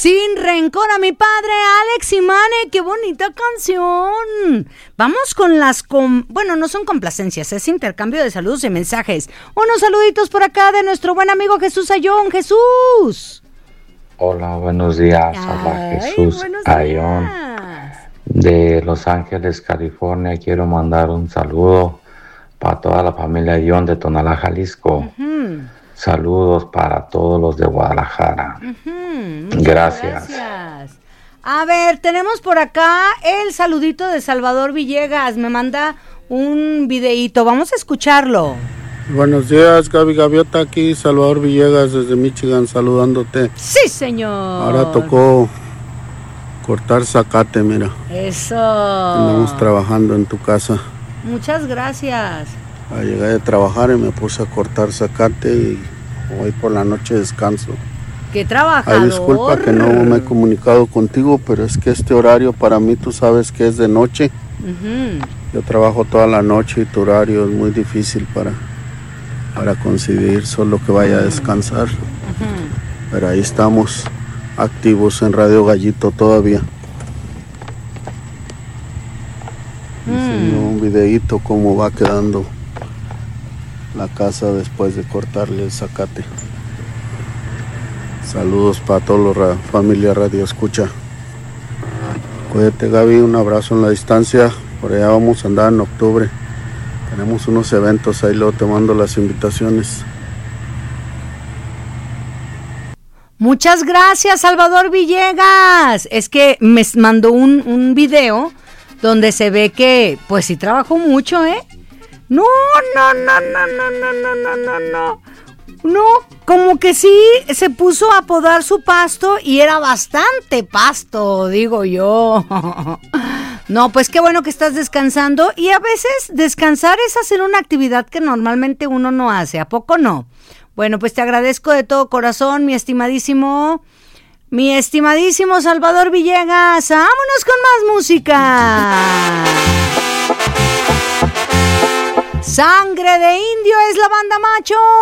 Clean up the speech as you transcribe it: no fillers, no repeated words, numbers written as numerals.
Sin rencor a mi padre, Alex y Mane, qué bonita canción. Vamos con bueno, no son complacencias, es intercambio de saludos y mensajes. Unos saluditos por acá de nuestro buen amigo Jesús Ayón. Jesús. Hola, buenos días. Hola, Jesús Ayón de Los Ángeles, California. Quiero mandar un saludo para toda la familia Ayón de Tonalá, Jalisco. Saludos para todos los de Guadalajara. Gracias. A ver, tenemos por acá el saludito de Salvador Villegas. Me manda un videíto. Vamos a escucharlo. Buenos días, Gaby Gaviota, aquí Salvador Villegas desde Michigan saludándote. Sí, señor. Ahora tocó cortar zacate, mira. Eso. Andamos trabajando en tu casa. Muchas gracias. Llegué de trabajar y me puse a cortar zacate y hoy por la noche descanso. ¡Qué trabajador! Ay, disculpa que no me he comunicado contigo, pero es que este horario para mí, tú sabes que es de noche. Yo trabajo toda la noche y tu horario es muy difícil para coincidir, solo que vaya a descansar. Pero ahí estamos, activos en Radio Gallito todavía. Un videíto cómo va quedando la casa después de cortarle el zacate. Saludos para toda la familia Radio Escucha. Cuídate, Gaby, un abrazo en la distancia. Por allá vamos a andar en octubre. Tenemos unos eventos, ahí luego te mando las invitaciones. Muchas gracias, Salvador Villegas. Es que me mandó un video donde se ve que, pues sí trabajó mucho, ¿eh? No, como que sí se puso a podar su pasto y era bastante pasto, digo yo. No, pues qué bueno que estás descansando y a veces descansar es hacer una actividad que normalmente uno no hace, ¿a poco no? Bueno, pues te agradezco de todo corazón, mi estimadísimo Salvador Villegas. ¡Vámonos con más música! Sangre de Indio es la banda Macho.